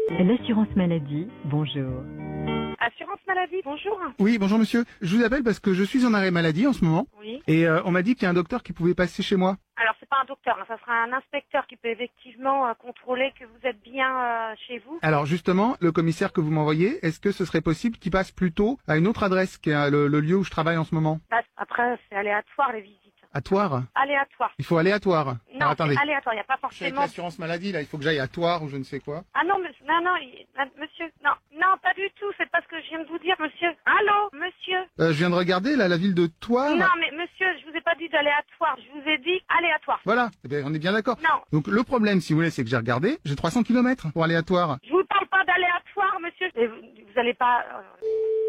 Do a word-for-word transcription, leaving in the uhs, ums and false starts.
L'assurance maladie, bonjour. Assurance maladie, bonjour. Oui, bonjour monsieur. Je vous appelle parce que je suis en arrêt maladie en ce moment. Oui. Et euh, on m'a dit qu'il y a un docteur qui pouvait passer chez moi. Alors, c'est pas un docteur, hein, ça sera un inspecteur qui peut effectivement euh, contrôler que vous êtes bien euh, chez vous. Alors justement, le commissaire que vous m'envoyez, est-ce que ce serait possible qu'il passe plutôt à une autre adresse, qui est le, le lieu où je travaille en ce moment? Bah, après, c'est aléatoire les visites. À Toire? Aléatoire. Il faut aléatoire. Non, Alors, attendez. c'est aléatoire, il n'y a pas Je suis avec forcément... l'assurance maladie, là, il faut que j'aille à Toire ou je ne sais quoi. Ah non, monsieur, non, non, il- ah, monsieur, non, non, pas du tout, c'est pas ce que je viens de vous dire, monsieur. Allô, monsieur? Euh, je viens de regarder, là, la ville de Toire. Non, mais monsieur, je vous ai pas dit d'aléatoire, je vous ai dit aléatoire. Voilà, eh bien, on est bien d'accord. Non, Donc le problème, si vous voulez, c'est que j'ai regardé, j'ai trois cents kilomètres pour aller à Toire. je vous parle pas d'aléatoire, monsieur. Et vous, vous allez pas... euh,